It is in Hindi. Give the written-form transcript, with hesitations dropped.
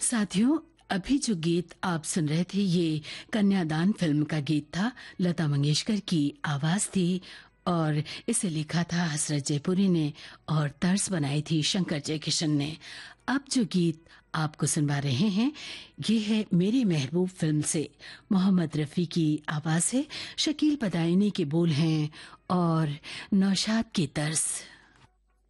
साथियों, अभी जो गीत आप सुन रहे थे ये कन्यादान फिल्म का गीत था। लता मंगेशकर की आवाज थी और इसे लिखा था हसरत जयपुरी ने और तर्ज बनाई थी शंकर जयकिशन ने। अब जो गीत आपको सुनवा रहे हैं ये है मेरी महबूब फिल्म से। मोहम्मद रफी की आवाज है, शकील पदायनी के बोल हैं और नौशाद की तर्ज।